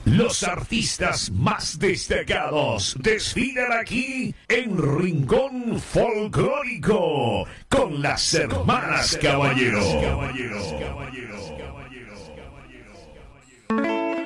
Los artistas más destacados desfilan aquí en Rincón Folclórico con las hermanas Caballero.